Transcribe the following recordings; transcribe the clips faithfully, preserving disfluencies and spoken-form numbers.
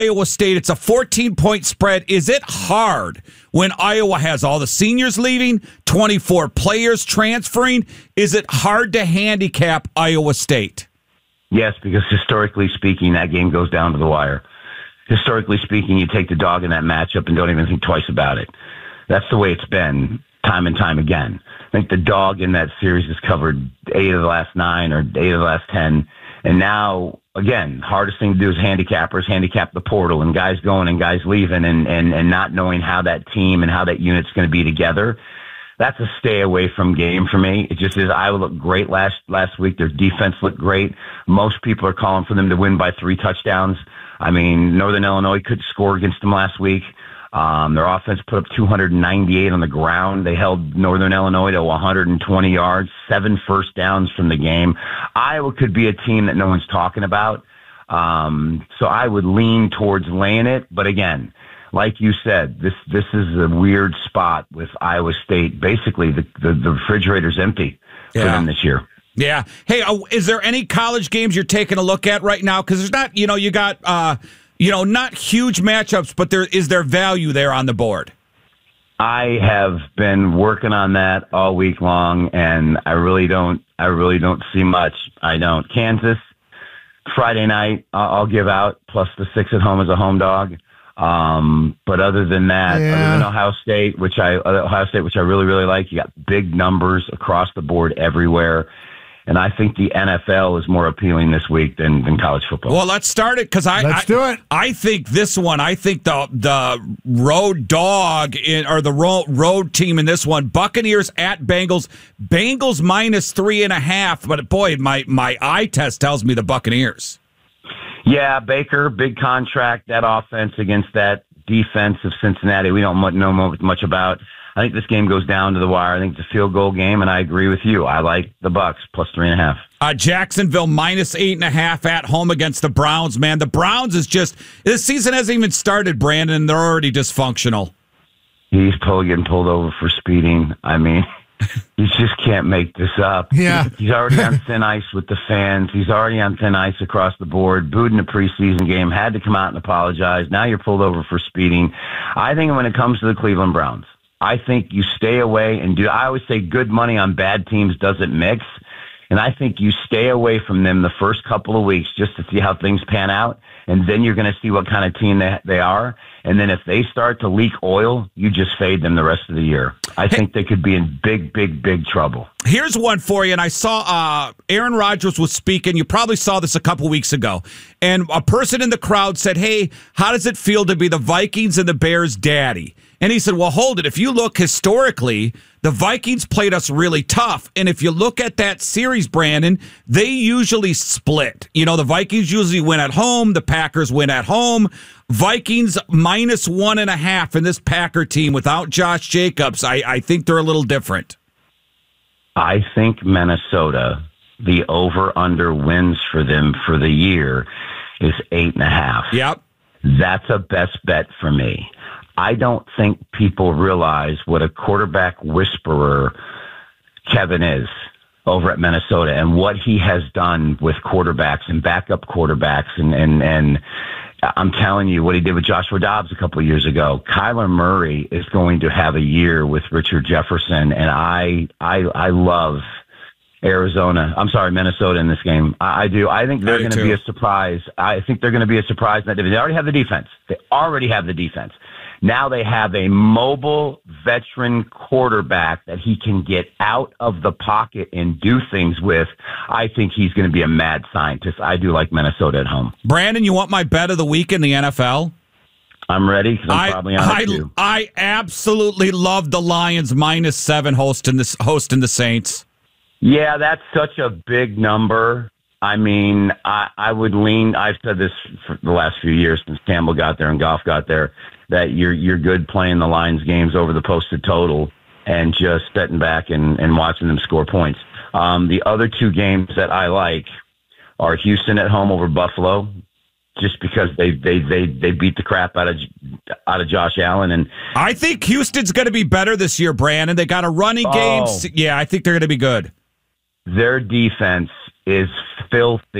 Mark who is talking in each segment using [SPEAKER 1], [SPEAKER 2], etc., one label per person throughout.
[SPEAKER 1] Iowa State. It's a fourteen-point spread. Is it hard when Iowa has all the seniors leaving, twenty-four players transferring? Is it hard to handicap Iowa State?
[SPEAKER 2] Yes, because historically speaking, that game goes down to the wire. Historically speaking, you take the dog in that matchup and don't even think twice about it. That's the way it's been time and time again. I think the dog in that series has covered eight of the last nine or eight of the last ten. And now, again, hardest thing to do is handicappers, handicap the portal and guys going and guys leaving and, and, and not knowing how that team and how that unit's going to be together. That's a stay away from game for me. It just is. Iowa looked great last last week. Their defense looked great. Most people are calling for them to win by three touchdowns. I mean, Northern Illinois could score against them last week. Um, their offense put up two hundred ninety-eight on the ground. They held Northern Illinois to one hundred twenty yards, seven first downs from the game. Iowa could be a team that no one's talking about. Um, so I would lean towards laying it. But again, like you said, this this is a weird spot with Iowa State. Basically, the, the, the refrigerator's empty for
[SPEAKER 1] Yeah.
[SPEAKER 2] them this year.
[SPEAKER 1] Yeah. Hey, uh, is there any college games you're taking a look at right now? Because there's not, you know, you got, uh, you know, not huge matchups, but there is there value there on the board?
[SPEAKER 2] I have been working on that all week long, and I really don't. I really don't see much. I don't. Kansas Friday night, I'll I'll give out plus the six at home as a home dog. Um, but other than that,
[SPEAKER 3] Yeah.
[SPEAKER 2] other than Ohio State, which I Ohio State, which I really really like, you got big numbers across the board everywhere. And I think the N F L is more appealing this week than, than college football.
[SPEAKER 1] Well, let's start it because I
[SPEAKER 3] Let's
[SPEAKER 1] I,
[SPEAKER 3] do it.
[SPEAKER 1] I think this one. I think the the road dog in, or the road road team in this one. Buccaneers at Bengals. Bengals minus three and a half. But boy, my my eye test tells me the Buccaneers.
[SPEAKER 2] Yeah, Baker, big contract. That offense against that defense of Cincinnati, we don't mu- know much about. I think this game goes down to the wire. I think it's a field goal game, and I agree with you. I like the Bucs plus three and a half.
[SPEAKER 1] Uh, Jacksonville minus eight and a half at home against the Browns. Man, the Browns is just this season hasn't even started, Brandon. And they're already dysfunctional.
[SPEAKER 2] He's pulled, getting pulled over for speeding. I mean, you just can't make this up.
[SPEAKER 3] Yeah.
[SPEAKER 2] He's already on thin ice with the fans. He's already on thin ice across the board. Booed in a preseason game, had to come out and apologize. Now you're pulled over for speeding. I think when it comes to the Cleveland Browns, I think you stay away and do. I always say good money on bad teams doesn't mix. And I think you stay away from them the first couple of weeks just to see how things pan out. And then you're going to see what kind of team they, they are. And then if they start to leak oil, you just fade them the rest of the year. I think they could be in big, big, big trouble.
[SPEAKER 1] Here's one for you. And I saw uh, Aaron Rodgers was speaking. You probably saw this a couple weeks ago. And a person in the crowd said, hey, how does it feel to be the Vikings and the Bears' daddy? And he said, well, hold it. If you look historically, the Vikings played us really tough. And if you look at that series, Brandon, they usually split. You know, the Vikings usually win at home. The Packers win at home. Vikings minus one and a half in this Packer team without Josh Jacobs. I, I think they're a little different.
[SPEAKER 2] I think Minnesota, the over-under wins for them for the year is eight and a half.
[SPEAKER 1] Yep.
[SPEAKER 2] That's a best bet for me. I don't think people realize what a quarterback whisperer Kevin is over at Minnesota and what he has done with quarterbacks and backup quarterbacks. And, and, and I'm telling you what he did with Joshua Dobbs a couple of years ago. Kyler Murray is going to have a year with Richard Jefferson. And I, I, I love Arizona. I'm sorry, Minnesota in this game. I, I do. I think they're going to be a surprise. I think they're going to be a surprise in that division. They already have the defense. They already have the defense. Now they have a mobile veteran quarterback that he can get out of the pocket and do things with. I think he's going to be a mad scientist. I do like Minnesota at home.
[SPEAKER 1] Brandon, you want my bet of the week in the N F L?
[SPEAKER 2] I'm ready because I'm
[SPEAKER 1] I,
[SPEAKER 2] probably on
[SPEAKER 1] I,
[SPEAKER 2] it too.
[SPEAKER 1] I absolutely love the Lions minus seven hosting the, hosting the Saints.
[SPEAKER 2] Yeah, that's such a big number. I mean, I, I would lean, I've said this for the last few years since Campbell got there and Goff got there, that you're you're good playing the Lions games over the posted total and just sitting back and, and watching them score points. Um, the other two games that I like are Houston at home over Buffalo, just because they they they, they beat the crap out of out of Josh Allen. And
[SPEAKER 1] I think Houston's going to be better this year, Brandon. They got a running
[SPEAKER 2] Oh.
[SPEAKER 1] game. Yeah, I think they're going to be good.
[SPEAKER 2] Their defense is filthy.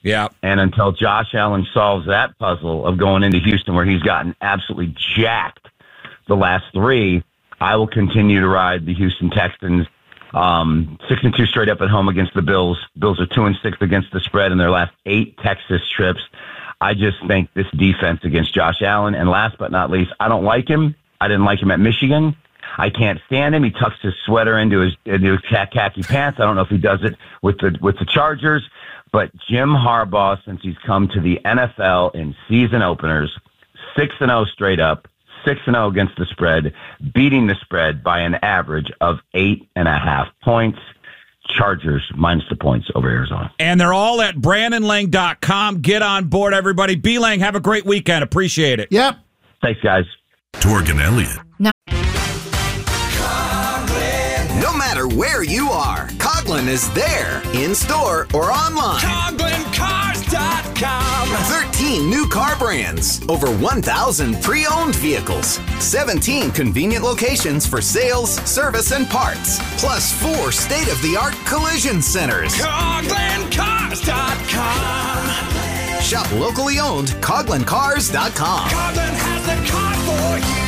[SPEAKER 1] Yeah.
[SPEAKER 2] And until Josh Allen solves that puzzle of going into Houston where he's gotten absolutely jacked the last three, I will continue to ride the Houston Texans. Um, six and two straight up at home against the Bills. Bills are two and six against the spread in their last eight Texas trips. I just think this defense against Josh Allen, and last but not least, I don't like him. I didn't like him at Michigan. I can't stand him. He tucks his sweater into his into his khaki pants. I don't know if he does it with the with the Chargers, but Jim Harbaugh, since he's come to the N F L in season openers, six and zero straight up. six and oh against the spread, beating the spread by an average of eight and a half points. Chargers minus the points over Arizona.
[SPEAKER 1] And they're all at Brandon Lang dot com. Get on board, everybody. B. Lang, have a great weekend. Appreciate it.
[SPEAKER 3] Yep.
[SPEAKER 2] Thanks, guys.
[SPEAKER 4] Torg and Elliott.
[SPEAKER 5] No.
[SPEAKER 6] No matter where you are, Coughlin is there, in-store or online.
[SPEAKER 7] Coughlin Cars dot com.
[SPEAKER 6] thirteen new car brands, over one thousand pre-owned vehicles, seventeen convenient locations for sales, service, and parts, plus four state-of-the-art collision centers.
[SPEAKER 7] Coughlin Cars dot com.
[SPEAKER 6] Shop locally owned, Coughlin Cars dot com.
[SPEAKER 7] Coughlin has the car for you.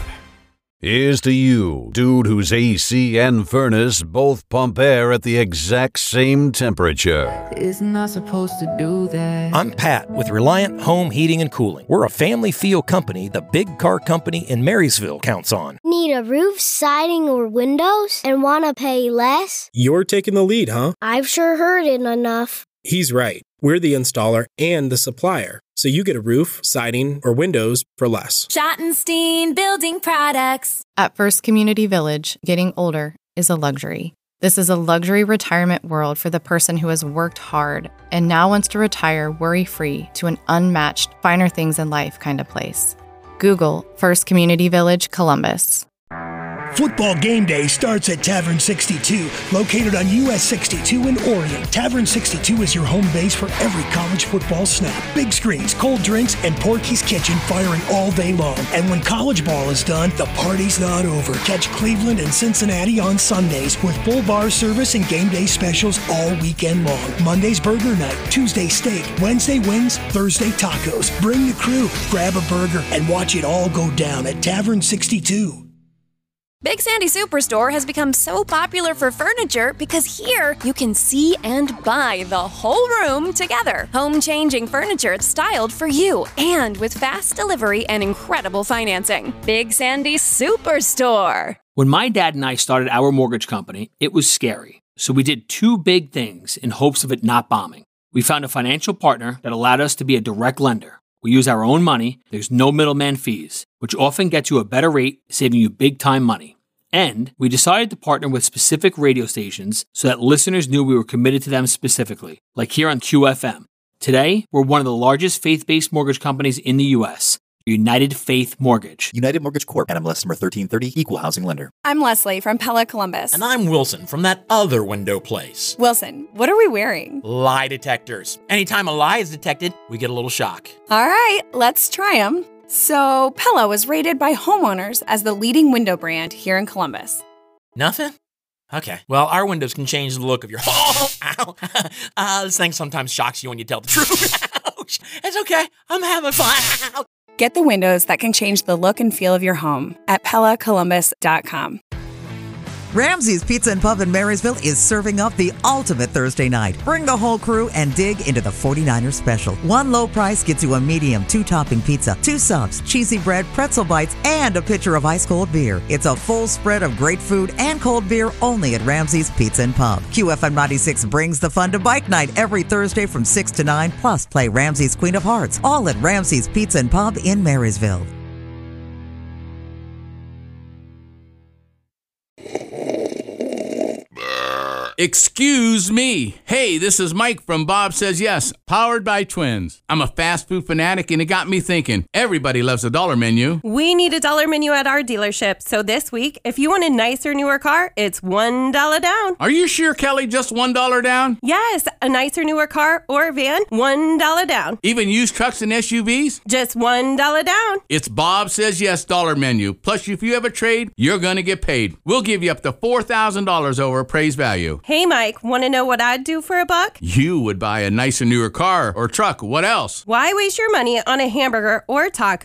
[SPEAKER 8] Here's to you, dude whose A C and furnace both pump air at the exact same temperature.
[SPEAKER 5] Isn't not supposed to do that.
[SPEAKER 9] I'm Pat with Reliant Home Heating and Cooling. We're a family feel company the big car company in Marysville counts on.
[SPEAKER 10] Need a roof, siding, or windows and want to pay less?
[SPEAKER 11] You're taking the lead, huh?
[SPEAKER 10] I've sure heard it enough.
[SPEAKER 11] He's right. We're the installer and the supplier, so you get a roof, siding, or windows for less.
[SPEAKER 12] Schottenstein Building Products.
[SPEAKER 5] At First Community Village, getting older is a luxury. This is a luxury retirement world for the person who has worked hard and now wants to retire worry-free to an unmatched, finer things in life kind of place. Google First Community Village, Columbus.
[SPEAKER 13] Football game day starts at Tavern sixty-two, located on U S sixty-two in Orion. Tavern sixty-two is your home base for every college football snap. Big screens, cold drinks, and Porky's Kitchen firing all day long. And when college ball is done, the party's not over. Catch Cleveland and Cincinnati on Sundays with full bar service and game day specials all weekend long. Monday's burger night, Tuesday steak, Wednesday wings, Thursday tacos. Bring the crew, grab a burger, and watch it all go down at Tavern sixty-two.
[SPEAKER 12] Big Sandy Superstore has become so popular for furniture because here you can see and buy the whole room together. Home-changing furniture styled for you and with fast delivery and incredible financing. Big Sandy Superstore.
[SPEAKER 14] When my dad and I started our mortgage company, it was scary. So we did two big things in hopes of it not bombing. We found a financial partner that allowed us to be a direct lender. We use our own money, there's no middleman fees, which often gets you a better rate, saving you big time money. And we decided to partner with specific radio stations so that listeners knew we were committed to them specifically, like here on Q F M. Today, we're one of the largest faith-based mortgage companies in the U S, United Faith Mortgage.
[SPEAKER 15] United Mortgage Corp. N M L S number thirteen thirty, Equal Housing Lender.
[SPEAKER 16] I'm Leslie from Pella Columbus.
[SPEAKER 17] And I'm Wilson from that other window place.
[SPEAKER 16] Wilson, what are we wearing?
[SPEAKER 17] Lie detectors. Anytime a lie is detected, we get a little shock.
[SPEAKER 16] All right, let's try them. So, Pella was rated by homeowners as the leading window brand here in Columbus.
[SPEAKER 17] Nothing? Okay. Well, our windows can change the look of your home. Ow. Uh, this thing sometimes shocks you when you tell the truth. Ouch. It's okay. I'm having fun.
[SPEAKER 16] Get the windows that can change the look and feel of your home at Pella Columbus dot com.
[SPEAKER 18] Ramsey's Pizza and Pub in Marysville is serving up the ultimate Thursday night. Bring the whole crew and dig into the forty-niners special. One low price gets you a medium two-topping pizza, two subs, cheesy bread, pretzel bites, and a pitcher of ice-cold beer. It's a full spread of great food and cold beer only at Ramsey's Pizza and Pub. Q F M ninety-six brings the fun to bike night every Thursday from six to nine, plus play Ramsey's Queen of Hearts, all at Ramsey's Pizza and Pub in Marysville.
[SPEAKER 19] Excuse me. Hey, this is Mike from Bob Says Yes, powered by Twins. I'm a fast food fanatic, and it got me thinking. Everybody loves a dollar menu.
[SPEAKER 20] We need a dollar menu at our dealership. So this week, if you want a nicer, newer car, it's one dollar down.
[SPEAKER 19] Are you sure, Kelly? Just one dollar down?
[SPEAKER 20] Yes, a nicer, newer car or van, one dollar down.
[SPEAKER 19] Even used trucks and S U Vs?
[SPEAKER 20] Just one dollar down.
[SPEAKER 19] It's Bob Says Yes dollar menu. Plus, if you have a trade, you're going to get paid. We'll give you up to four thousand dollars over appraised value.
[SPEAKER 20] Hey, Mike, want to know what I'd do for a buck?
[SPEAKER 19] You would buy a nicer, newer car or truck. What else?
[SPEAKER 20] Why waste your money on a hamburger or taco